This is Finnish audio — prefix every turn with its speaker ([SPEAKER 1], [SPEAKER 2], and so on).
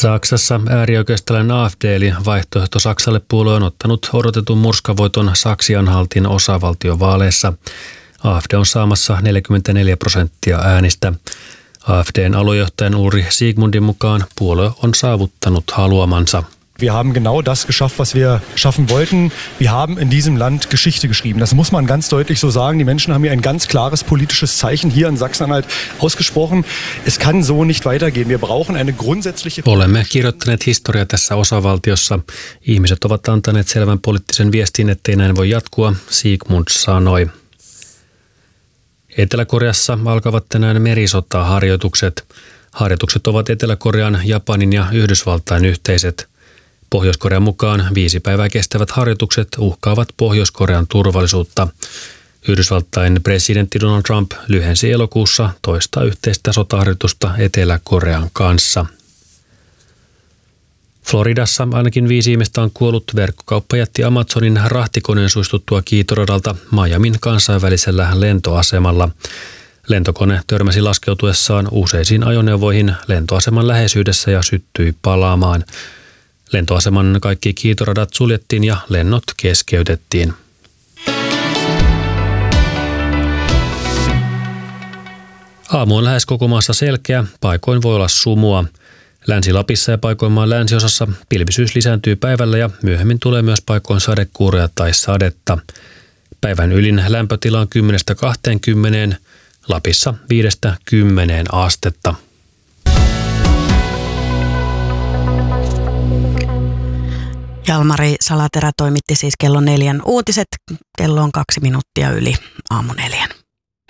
[SPEAKER 1] Saksassa äärioikeistolainen AfD eli Vaihtoehto Saksalle -puolue on ottanut odotetun murskavoiton Saksi-Anhaltin osavaltiovaaleissa. AfD on saamassa 44% äänistä. AfDn aluejohtajan Ulrich Siegmundin mukaan puolue on saavuttanut haluamansa.
[SPEAKER 2] Wir haben genau das geschafft, was wir schaffen wollten. Wir haben in diesem Land Geschichte geschrieben. Das muss man ganz deutlich so sagen. Die Menschen haben hier ein ganz klares politisches Zeichen hier in Sachsen-Anhalt ausgesprochen. Es kann so nicht weitergehen. Wir brauchen eine grundsätzliche...
[SPEAKER 1] Olemme kirjoittaneet historiaa tässä osavaltiossa. Ihmiset ovat antaneet selvän poliittisen viestin, ettei näin voi jatkua, Siegmund sanoi. Etelä-Koreassa alkavat tänään merisotaharjoitukset. Harjoitukset ovat Etelä-Korean, Japanin ja Yhdysvaltain yhteiset. Pohjois-Korean mukaan 5 päivää kestävät harjoitukset uhkaavat Pohjois-Korean turvallisuutta. Yhdysvaltain presidentti Donald Trump lyhensi elokuussa toista yhteistä sotaharjoitusta Etelä-Korean kanssa. Floridassa ainakin 5 ihmistä on kuollut verkkokauppajätti Amazonin rahtikoneen suistuttua kiitoradalta Miamin kansainvälisellä lentoasemalla. Lentokone törmäsi laskeutuessaan useisiin ajoneuvoihin lentoaseman läheisyydessä ja syttyi palaamaan. Lentoaseman kaikki kiitoradat suljettiin ja lennot keskeytettiin. Aamu on lähes koko maassa selkeä, paikoin voi olla sumua. Länsi-Lapissa ja paikoin maan länsiosassa pilvisyys lisääntyy päivällä ja myöhemmin tulee myös paikoin sadekuuroja tai sadetta. Päivän ylin lämpötila on 10–20, Lapissa 5–10 astetta.
[SPEAKER 3] Jalmari Salaterä toimitti siis kello 4 uutiset. Kello on 2 minuuttia yli aamu 4.